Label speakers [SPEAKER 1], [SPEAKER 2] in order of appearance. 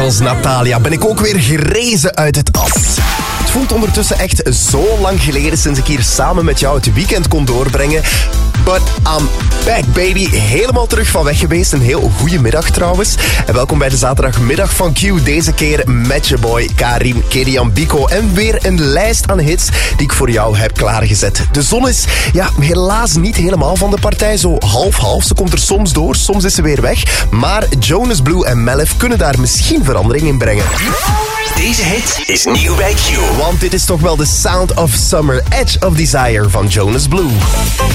[SPEAKER 1] als Natalia ben ik ook weer gerezen uit het as. Het voelt ondertussen echt zo lang geleden sinds ik hier samen met jou het weekend kon doorbrengen. But I'm back, baby. Helemaal terug van weg geweest. Een heel goede middag trouwens. En welkom bij de zaterdagmiddag van Q. Deze keer met je boy Karim Keriambiko. En weer een lijst aan hits die ik voor jou heb klaargezet. De zon is helaas niet helemaal van de partij. Zo half-half. Ze komt er soms door, soms is ze weer weg. Maar Jonas Blue en Melef kunnen daar misschien verandering in brengen.
[SPEAKER 2] Deze hit is nieuw bij Q.
[SPEAKER 1] Want dit is toch wel de Sound of Summer, Edge of Desire van Jonas Blue.